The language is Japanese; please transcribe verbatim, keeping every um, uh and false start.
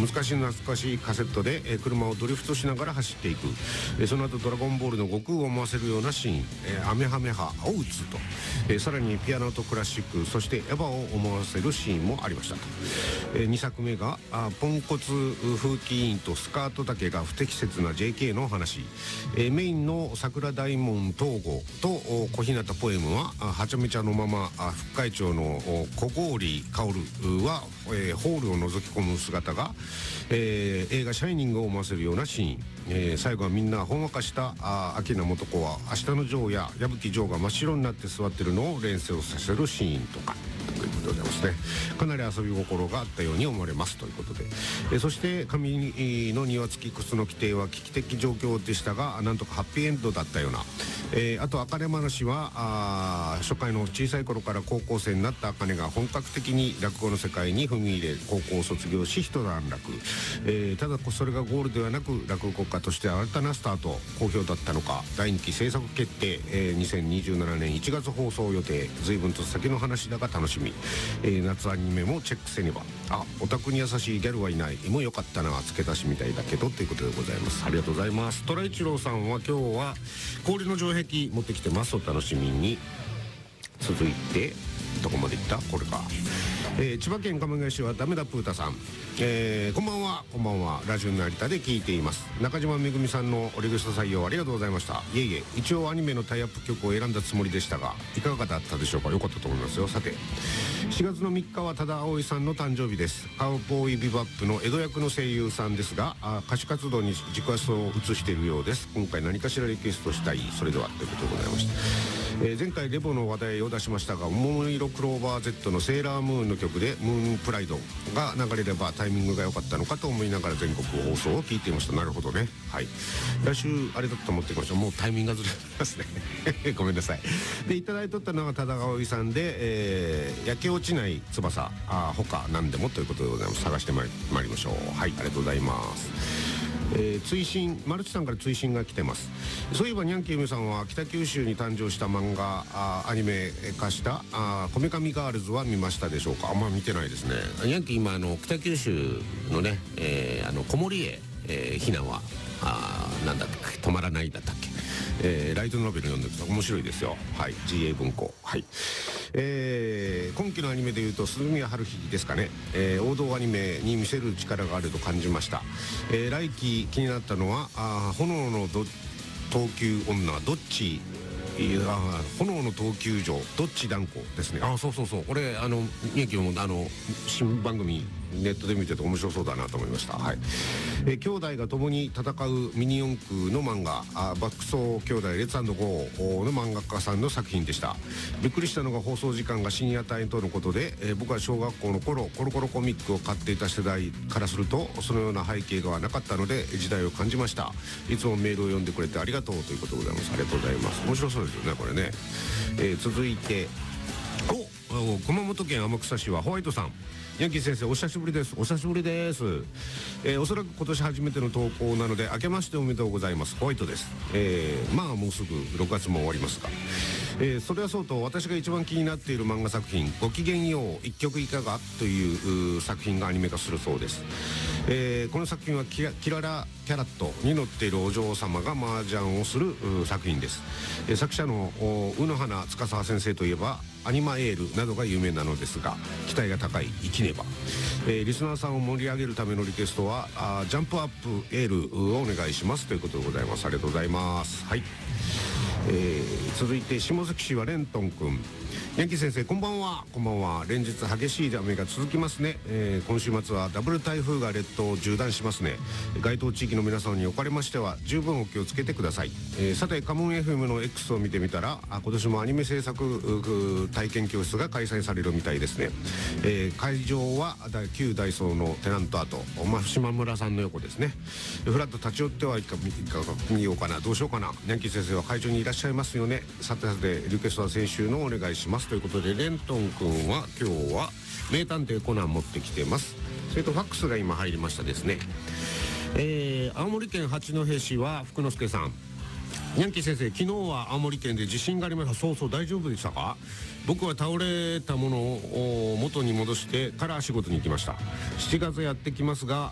難しい懐かしいカセットで、えー車をドリフトしながら走っていく、えーその後ドラゴンボールの悟空を思わせるようなシーン、えーアメハメハ青打つと、えーさらにピアノとクラシック、そしてエヴァを思わせるシーンもありましたと。えーにさくめがあポンコツ風紀委員とスカート丈が不適切な ジェーケー の話、えーメインの桜大門東郷とお小日向ポエムはあはちゃめちゃのままあ副会長のお小郡薫は、えーホールを覗き込む姿が、えー映画「シャイニング」を思わせるようなシーン、えー最後はみんなほんわかしたあ秋名素子は明日のジョーや矢吹ジョーが真っ白になって座ってるのを連想させるシーンとかということでございますね。かなり遊び心があったように思われますということで、えーそして上の庭付き靴の規定は危機的状況でしたがなんとかハッピーエンドだったような、えーあと茜話はあ初回の小さい頃から高校生になった茜が本格的に落語の世界に踏み入れ高校を卒業し一段落、えーただそれがゴールではなく落語家として新たなスタート好評だったのかだいにき制作決定、えーにせんにじゅうななねんいちがつ放送予定随分と先の話だが楽しみ、えー夏アニメもチェックせねばあオタクに優しいギャルはいないもよかったな付け足しみたいだけどということでございます。ありがとうございます。トライチローさんは今日は氷の城壁持ってきてます。お楽しみに。続いてどこまでいったこれか、えー千葉県鎌ケ谷市はダメだプータさん、えーこんばんはこんばんはラジオの成田で聞いています。中島めぐみさんのオリグスト採用ありがとうございました。いえいえ一応アニメのタイアップ曲を選んだつもりでしたがいかがだったでしょうか。良かったと思いますよ。さてしがつのみっかは多田葵さんの誕生日です。カウボーイビバップの江戸役の声優さんですがあ歌手活動に軸足を移しているようです。今回何かしらリクエストしたい。それではということでございました。えー前回レボの話題を出しましたが桃色クローバー Z のセーラームーンの曲でムーンプライドが流れればタイミングが良かったのかと思いながら全国放送を聞いていました。なるほどね。はい来週あれだと思ってました。もうタイミングがずれてますねごめんなさい。でいただいとったのが多田葵さんで、えー焼け落ちない翼あ他何でもということでございます。探してまいまいりましょう。はいありがとうございます。えー、追伸マルチさんから追伸が来てます。そういえばニャンキームさんは北九州に誕生した漫画あアニメ化したあこめかみガールズは見ましたでしょうか。あんま見てないですね。ニャンキー今あの北九州のね、えー、あの小森へ、えー、ひなはあなんだったっけ止まらないだったっけ、えー、ライトノベル読んでると面白いですよ。はい ジーエー 文庫はい。えー、今期のアニメでいうと鈴宮春日ですかね、えー、王道アニメに見せる力があると感じました。えー、来期気になったのはあ炎のど投球女どっちいや炎の投球場どっち断固ですね。あそうそうそうこれあの宮城もあの新番組ネットで見てて面白そうだなと思いました。はい、えー、兄弟が共に戦うミニ四駆の漫画あバックソー兄弟レッツ&ゴーの漫画家さんの作品でした。びっくりしたのが放送時間が深夜帯とのことで、えー、僕は小学校の頃コロコロコミックを買っていた世代からするとそのような背景がなかったので時代を感じました。いつもメールを読んでくれてありがとうということでございます。ありがとうございます。面白そうですよねこれね。えー、続いてお熊本県天草市はホワイトさんヤンキー先生お久しぶりです。お久しぶりです、えー、おそらく今年初めての投稿なので明けましておめでとうございます。ホワイトです、えー、まあもうすぐろくがつも終わりますが、えー、それはそうと私が一番気になっている漫画作品ごきげんよう一曲いかがという作品がアニメ化するそうです。えー、この作品はキラ、キララキャラットに乗っているお嬢様が麻雀をする作品です。えー、作者の宇野花司先生といえばアニマエールなどが有名なのですが期待が高い生きねば、えー、リスナーさんを盛り上げるためのリクエストはあジャンプアップエールをお願いしますということでございます。ありがとうございます。はい、えー、続いて下関市はレントン君ヤンキー先生こんばんは。こんばんは。連日激しい雨が続きますね。えー、今週末はダブル台風が列島を縦断しますね。該当地域の皆さんにおかれましては十分お気をつけてください。えー、さてカモン エフエム の X を見てみたらあ今年もアニメ制作体験教室が開催されるみたいですね。えー、会場は旧ダイソーのテナント跡、まあ、島村さんの横ですね。フラッと立ち寄ってはいか見ようかなどうしようかな。ヤンキー先生は会場にいらっしゃいますよね。さてさてリクエストは先週のお願いしますということでレントン君は今日は名探偵コナン持ってきてます。それとファックスが今入りましたですね。えー、青森県八戸市は福之助さんヤンキー先生昨日は青森県で地震がありました。そうそう大丈夫でしたか。僕は倒れたものを元に戻してから仕事に行きました。しちがつやってきますが